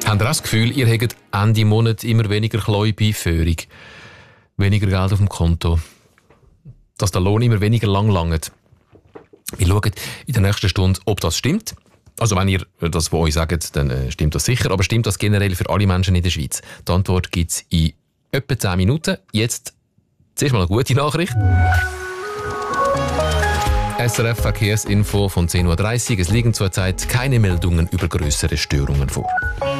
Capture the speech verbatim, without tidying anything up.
Habt ihr auch das Gefühl, ihr habt Ende Monat immer weniger Kleue bei Führung? Weniger Geld auf dem Konto? Dass der Lohn immer weniger lang langt? Wir schauen in der nächsten Stunde, ob das stimmt. Also wenn ihr das von euch sagt, dann äh, stimmt das sicher. Aber stimmt das generell für alle Menschen in der Schweiz? Die Antwort gibt es in etwa zehn Minuten. Jetzt zuerst mal eine gute Nachricht. S R F Verkehrsinfo von zehn Uhr dreißig. Es liegen zurzeit keine Meldungen über größere Störungen vor.